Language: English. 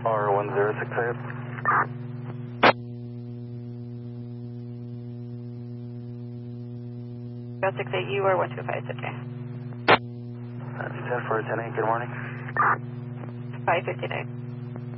R1068. 068, you are 125, okay. That's 10 for 10-8, good morning. 559.